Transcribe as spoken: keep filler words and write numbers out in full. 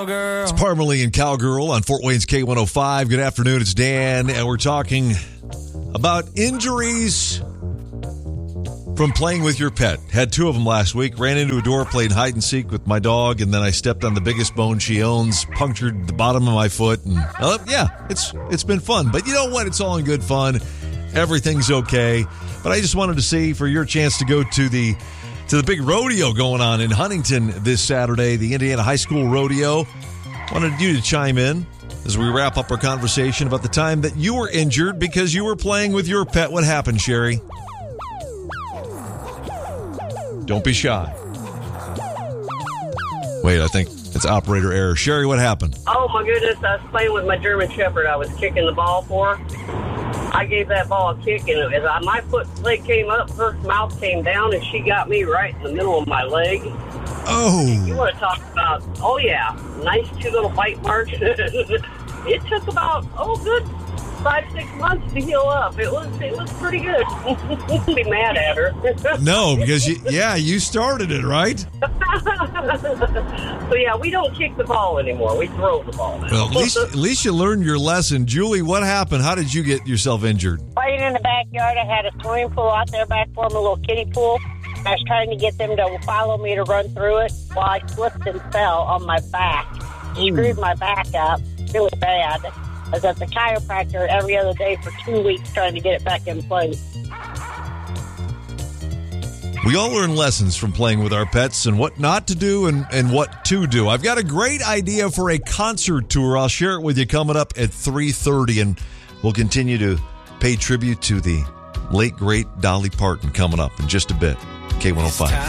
cowgirl. It's Parmalee and Cowgirl on Fort Wayne's K one oh five. Good afternoon, it's Dan, and we're talking about injuries from playing with your pet. Had two of them last week. Ran into a door, played hide and seek with my dog, and then I stepped on the biggest bone she owns, punctured the bottom of my foot, and uh, yeah, it's it's been fun. But you know what? It's all in good fun. Everything's okay. But I just wanted to see for your chance to go to the to the big rodeo going on in Huntington this Saturday, the Indiana High School Rodeo. Wanted you to chime in as we wrap up our conversation about the time that you were injured because you were playing with your pet. What happened, Sherry? Don't be shy. Wait, I think it's operator error. Sherry, what happened? Oh, my goodness. I was playing with my German Shepherd. I was kicking the ball for her. I gave that ball a kick, and as I, my foot leg came up, her mouth came down, and she got me right in the middle of my leg. Oh. You want to talk about, oh, yeah, nice two little bite marks. It took about, oh, good five, six months to heal up. It was it was pretty good. Don't be mad at her. No, because, you, yeah, you started it, right? So, yeah, we don't kick the ball anymore. We throw the ball now. Well, at least, at least you learned your lesson. Julie, what happened? How did you get yourself injured? Playing in the backyard, I had a swimming pool out there back for me, a little kiddie pool. I was trying to get them to follow me to run through it while I slipped and fell on my back. Screwed my back up really bad. I was at the chiropractor every other day for two weeks trying to get it back in place. We all learn lessons from playing with our pets and what not to do and, and what to do. I've got a great idea for a concert tour. I'll share it with you coming up at three thirty, and we'll continue to pay tribute to the late, great Dolly Parton coming up in just a bit. K one oh five.